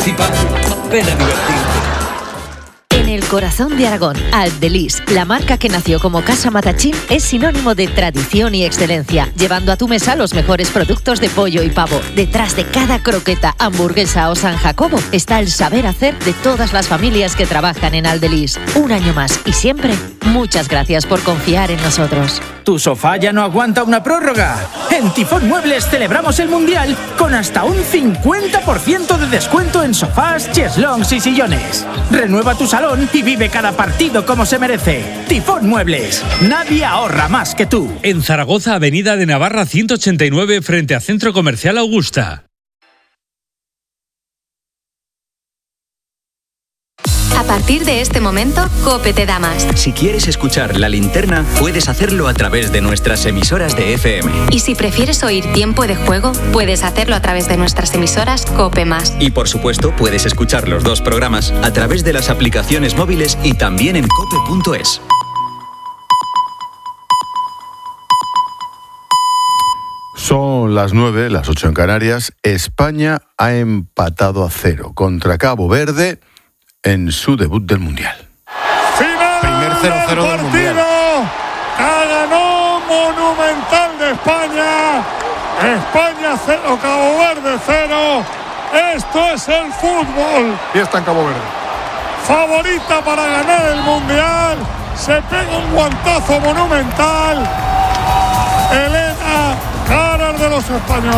participar. Ven a divertirte. En el corazón de Aragón, Aldelis, la marca que nació como Casa Matachín, es sinónimo de tradición y excelencia, llevando a tu mesa los mejores productos de pollo y pavo. Detrás de cada croqueta, hamburguesa o San Jacobo está el saber hacer de todas las familias que trabajan en Aldelis. Un año más y siempre, muchas gracias por confiar en nosotros. ¿Tu sofá ya no aguanta una prórroga? En Tifón Muebles celebramos el Mundial con hasta un 50% de descuento en sofás, cheslongs y sillones. Renueva tu salón y vive cada partido como se merece. Tifón Muebles. Nadie ahorra más que tú. En Zaragoza, Avenida de Navarra 189, frente a Centro Comercial Augusta. A partir de este momento, COPE te da más. Si quieres escuchar La Linterna, puedes hacerlo a través de nuestras emisoras de FM. Y si prefieres oír Tiempo de Juego, puedes hacerlo a través de nuestras emisoras COPE+. Y por supuesto, puedes escuchar los dos programas a través de las aplicaciones móviles y también en cope.es. Son las 9, las 8 en Canarias. España ha empatado a 0 contra Cabo Verde en su debut del Mundial. Final Primer 0-0 del Mundial. Ganó Monumental de España. España 0, Cabo Verde 0. Esto es el fútbol. Y está en Cabo Verde. Favorita para ganar el Mundial. Se pega un guantazo monumental. Elena, caras de los españoles.